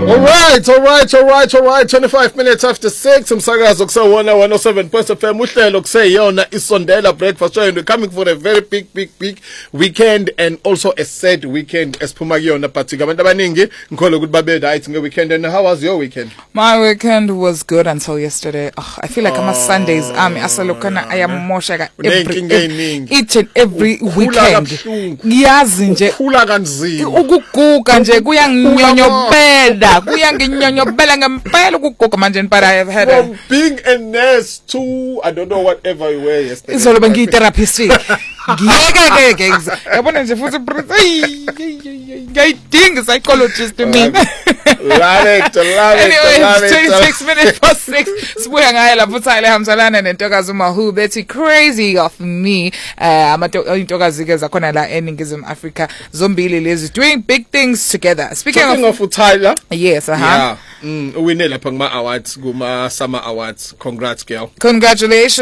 All right. 25 minutes after 6. Umsakazo kusawona 107 FM uhlelo kuseyona isondela breakfast show, and we're coming for a very big weekend, and also a sad weekend esiphuma kuyona, but abantu abaningi ngikholwa ukuthi babe right ngeweekend. And how was your weekend? My weekend was good until yesterday. I feel like I'm a Sundays asalokana ayamoshaka each and every weekend. Ngiyazi nje khula kanzima ukuguga nje kuyanginyonyobela ngempela ukuguga manje, but I have had from being a nurse to I don't know whatever you were yesterday. Izolo bengiyi-therapist ngiyeke yabona nje futhi ngiyayidinga psychologist mina. Love it. Anyway, 26 minutes past 6. Sibuya ngayo lapho uThayile Hamsalana nentokazi uMahu bethi crazy of me. Intokazi ke zakhona la eNingizimu Africa zombili lezi doing big things together. Speaking of uThayile, yes, yeah. Uwine lapha kuma awards, kuma summer awards. Congrats girl. Congratulations.